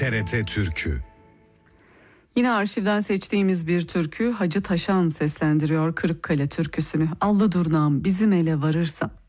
TRT Türkü. Yine arşivden seçtiğimiz bir türkü, Hacı Taşan seslendiriyor Kırıkkale türküsünü. Allı durnağım bizim ele varırsan.